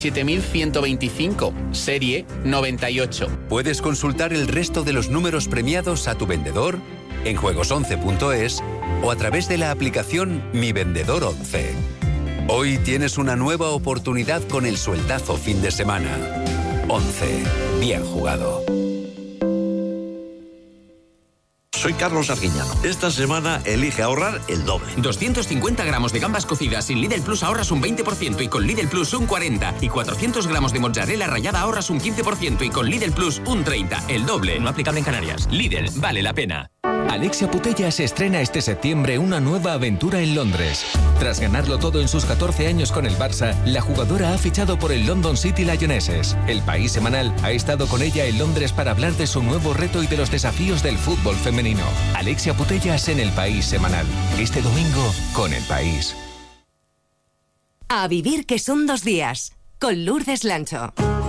7125, serie 98. Puedes consultar el resto de los números premiados a tu vendedor en juegos11.es o a través de la aplicación Mi Vendedor 11. Hoy tienes una nueva oportunidad con el sueldazo fin de semana. 11. Bien jugado. Soy Carlos Arguiñano. Esta semana elige ahorrar el doble. 250 gramos de gambas cocidas sin Lidl Plus ahorras un 20% y con Lidl Plus un 40%. Y 400 gramos de mozzarella rallada ahorras un 15% y con Lidl Plus un 30%. El doble. No aplicable en Canarias. Lidl, vale la pena. Alexia Putellas estrena este septiembre una nueva aventura en Londres. Tras ganarlo todo en sus 14 años con el Barça, la jugadora ha fichado por el London City Lionesses. El País Semanal ha estado con ella en Londres para hablar de su nuevo reto y de los desafíos del fútbol femenino. Alexia Putellas en el País Semanal. Este domingo con El País. A vivir que son 2 días, con Lourdes Lancho.